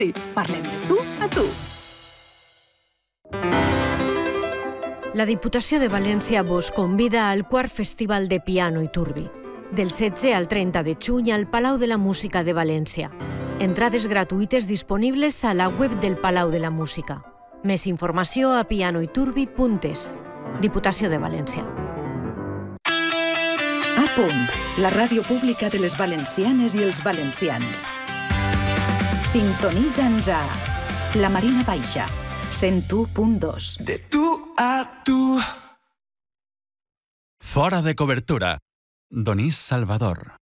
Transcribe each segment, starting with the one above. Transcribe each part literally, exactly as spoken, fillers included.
Sí, parlem de tu a tu. La Diputació de València vos convida al quart Festival de Piano i Turbi, del setze al trenta de juny al Palau de la Música de València. Entrades gratuïtes disponibles a la web del Palau de la Música. Més informació a pianoiturbi punt es. Diputació de València. A punt, la ràdio pública de les valencianes i els valencians. Sintonitza'ns a La Marina Baixa, cent u punt dos. De tu a tu. Fora de cobertura. Donís Salvador.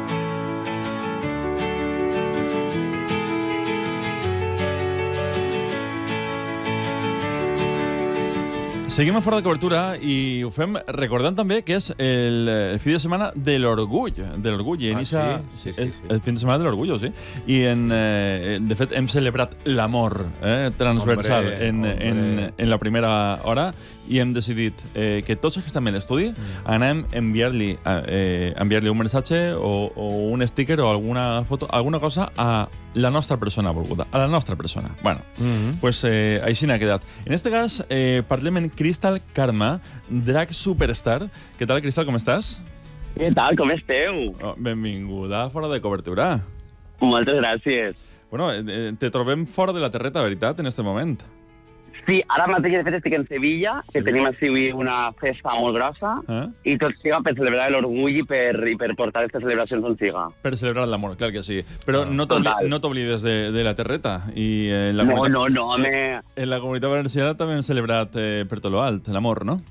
Seguim a Fora de Cobertura i ho fem recordant també que és el, el fi de setmana de l'orgull. De l'orgull. Ah, inicia, sí? Sí, sí, el, sí. el fin de setmana de l'orgull, sí. I, en, eh, de fet, hem celebrat l'amor eh, transversal Hombre, en, hombre. en, en la primera hora i hem decidit eh, que tots els que estan a l'estudi mm. anem a enviar-li eh, enviar-li un missatge o, o un sticker o alguna foto, alguna cosa a la nostra persona volguda, a la nostra persona. Bueno, Mm-hmm. pues eh, així n'ha quedat. En este cas, eh, parlem en Crystal Karma, Drag Superstar. Què tal, Crystal, com estàs? Què tal, com esteu? Oh, benvinguda a Fora de Cobertura. Moltes gràcies. Bueno, eh, te trobem fora de la terreta, veritat, en este moment. Sí, ara mateix, de fet, estic en Sevilla, que Sí. tenim així una festa molt grossa, Eh? i tot siga per celebrar l'orgull i per, i per portar aquestes celebracions on siga. Per celebrar l'amor, clar que sí. Però no t'obli- Total. no t'oblides de, de la terreta. I eh, en la No, comunitat, no, no, home... en la comunitat valenciana també hem celebrat eh, per tot lo alt, l'amor, no?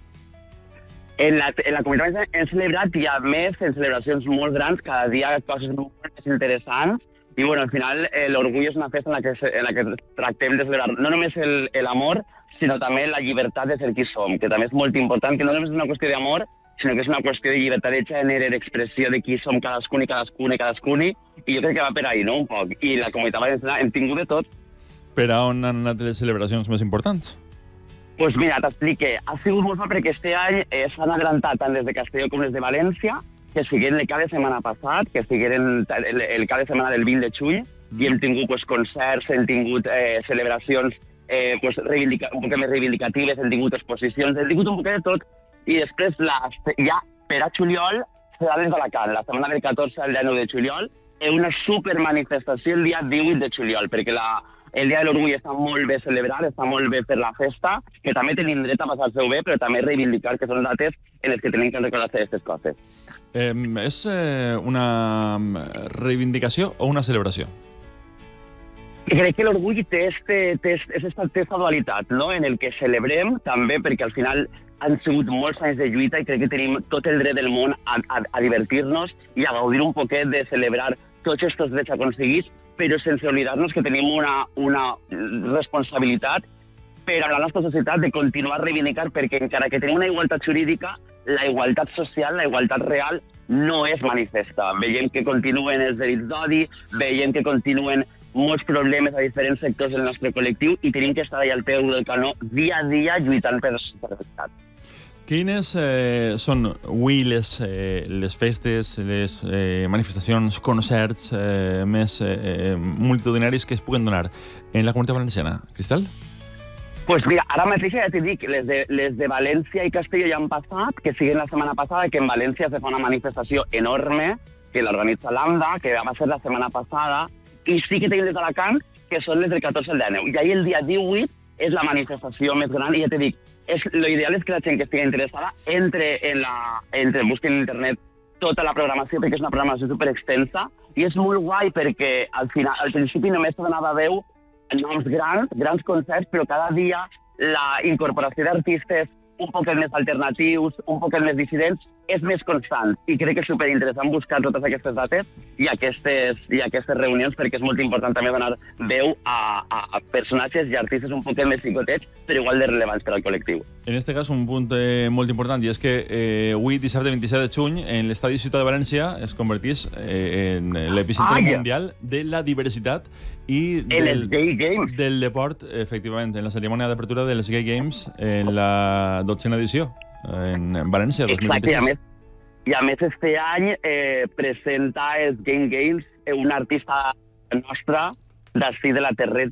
En la, en la comunitat valenciana hem celebrat i a més en celebracions molt grans, cada dia coses molt més interessants, i bueno, al final eh, l'orgull és una festa en la que, se- en la que tractem de celebrar no només el- l'amor, sinó també la llibertat de ser qui som, que també és molt important, que no només és una qüestió d'amor, sinó que és una qüestió de llibertat de gènere, d'expressió de qui som cadascun i cadascun i cadascun, i jo crec que va per ahí, no?, un poc. I la comunitat valenciana hem tingut de tot. Per a on han anat les celebracions més importants? Pues mira, t'explique. Ha sigut molt fort perquè este any eh, s'han adelantat tant des de Castelló com des de València, que siguin el cap de setmana passat, que siguin el, el cap de setmana del vint de juny, mm. i hem tingut pues, concerts, hem tingut eh, celebracions eh, pues, reivindica un poc més reivindicatives, hem tingut exposicions, hem tingut un poc de tot, i després la, ja per a juliol serà des d'Alacant, la setmana del catorze al dinou de juliol, és una supermanifestació el dia divuit de juliol, perquè la, el Dia de l'Orgull està molt bé celebrat, està molt bé per la festa, que també tenim dret a passar-se-ho bé, però també reivindicar que són dates en les que tenim que recordar-se aquestes coses. Eh, és eh, una reivindicació o una celebració? I crec que l'orgull té, este, té, és esta, té esta dualitat, no?, en el que celebrem també, perquè al final han sigut molts anys de lluita i crec que tenim tot el dret del món a, a, a divertir-nos i a gaudir un poquet de celebrar tots aquests drets aconseguits, però sense oblidar-nos que tenim una, una responsabilitat per a la nostra societat de continuar a reivindicar, perquè encara que tenim una igualtat jurídica, la igualtat social, la igualtat real, no és manifesta. Veiem que continuen els delits d'odi, veiem que continuen molts problemes a diferents sectors del nostre col·lectiu i tenim que estar allà al peu del canó dia a dia lluitant per la societat. Quines eh, són avui les, eh, les festes, les eh, manifestacions, concerts eh, més eh, multitudinaris que es puguen donar en la comunitat valenciana? Cristal? Pues mira, ara mateix ja t'he dit, les de, les de València i Castelló ja han passat, que siguen la setmana passada, que en València se fa una manifestació enorme, que l'organitza l'AMDA, que va ser la setmana passada, i sí que tenim les d'Alacant, que són les del catorze al dinou. I ahir el dia divuit és la manifestació més gran, i ja t'he dit, és, lo ideal és que la gent que estigui interessada entre en la, entre, busqui en internet tota la programació, perquè és una programació superextensa, i és molt guai perquè al, final, al principi només te donava veu noms grans, grans concerts, però cada dia la incorporació d'artistes un poquet més alternatius, un poquet més dissidents, és més constant. I crec que és superinteressant buscar totes aquestes dates i aquestes, i aquestes reunions, perquè és molt important també donar veu a, a personatges i artistes un poquet més xicotets, però igual de rellevants per al col·lectiu. En este cas, un punt eh, molt important, i és que eh, avui, dissabte vint-i-set de juny, en l'estadi Ciutat de València es convertís eh, en l'epicentre Ah, ja. mundial de la diversitat i En del, els Gay Games. del deport, efectivament, en la cerimònia d'apertura dels Gay Games en la dotzena edició, en València, dos mil Exacte, i a vint-i-sis. més, i a més este any eh, presenta els Game Games eh, una artista nostra d'ací de la terreta